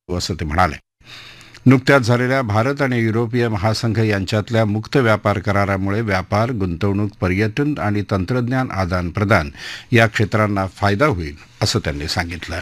असं ते म्हणाले. नुकत्याच झालेल्या भारत आणि युरोपीय महासंघ यांच्यातल्या मुक्त व्यापार करारामुळे व्यापार, गुंतवणूक, पर्यटन आणि तंत्रज्ञान आदान प्रदान या क्षेत्रांना फायदा होईल असं त्यांनी सांगितलं.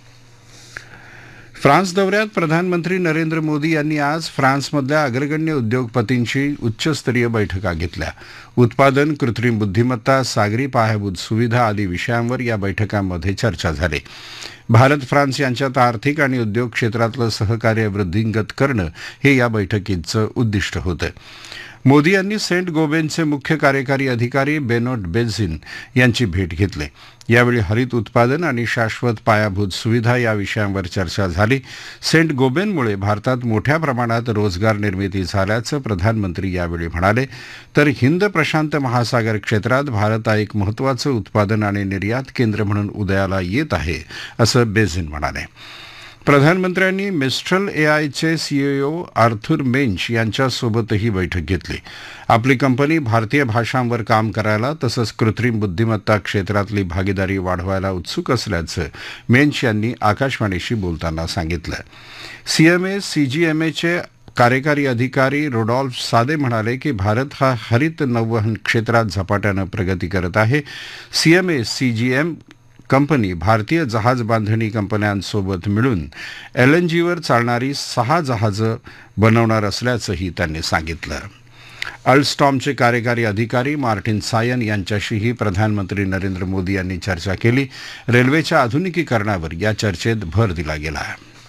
फ्रान्स दौऱ्यात प्रधानमंत्री नरेंद्र मोदी यांनी आज फ्रान्समधल्या अग्रगण्य उद्योगपतींची उच्चस्तरीय बैठका घेतल्या. उत्पादन, कृत्रिम बुद्धिमत्ता, सागरी पायाभूत सुविधा आदी विषयांवर या बैठकांमध्ये चर्चा झाली. भारत फ्रान्स यांच्यात आर्थिक आणि उद्योग क्षेत्रातलं सहकार्य वृद्धिंगत करणं हे या बैठकीचं उद्दिष्ट होतं. मोदी यांनी सेंट गोबेनचे मुख्य कार्यकारी अधिकारी बेनोट बेझिन यांची भेट घेतली. यावेळी हरित उत्पादन आणि शाश्वत पायाभूत सुविधा या विषयांवर चर्चा झाली. सेंट गोबेनमुळे भारतात मोठ्या प्रमाणात रोजगार निर्मिती झाल्याचं प्रधानमंत्री यावेळी म्हणाले. तर हिंद प्रशांत महासागर क्षेत्रात भारत एक महत्त्वाचं उत्पादन आणि निर्यात केंद्र म्हणून उदयाला येत आहे असं बेझिन म्हणाले. प्रधानमंत्र्यांनी मिस्ट्रल एआयचे सीईओ आर्थर मेंच यांच्यासोबतही बैठक घेतली. आपली कंपनी भारतीय भाषांवर काम करायला तसंच कृत्रिम बुद्धिमत्ता क्षेत्रातली भागीदारी वाढवायला उत्सुक असल्याचं मेंच यांनी आकाशवाणीशी बोलताना सांगितलं. सीएमए सीजीएमएचे कार्यकारी अधिकारी रोडॉल्फ सादे म्हणाले की भारत हा हरित नौवहन क्षेत्रात झपाट्यानं प्रगती करत आहे. सीएमए सीजीएम कंपनी भारतीय जहाज बांधणी कंपन्यांसोबत मिळून एलएनजीवर चालणारी 6 जहाजं बनवणार असल्याचंही त्यांनी सांगितलं. अल्स्टॉमचे कार्यकारी अधिकारी मार्टिन सायन यांच्याशीही प्रधानमंत्री नरेंद्र मोदी यांनी चर्चा केली. रेल्वेच्या आधुनिकीकरणावर या चर्चेत भर दिला गेला.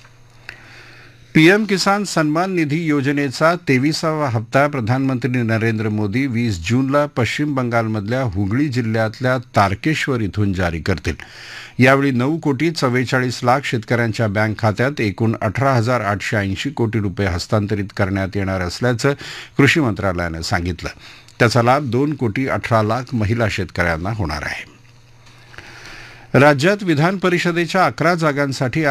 पीएम किसान सन्मान निधी योजनेचा 23वा हप्ता प्रधानमंत्री नरेंद्र मोदी 20 जूनला पश्चिम बंगालमधल्या हुगळी जिल्ह्यातल्या तारकेश्वर इथून जारी करतील. यावेळी 9 कोटी 44 लाख शेतकऱ्यांच्या बँक खात्यात एकूण 18,880 कोटी रुपये हस्तांतरित करण्यात येणार असल्याचं कृषी मंत्रालयानं सांगितलं. त्याचा लाभ 2 कोटी 18 लाख महिला शेतकऱ्यांना होणार आहे. राज्यात विधान परिषदेच्या 11 जागांसाठी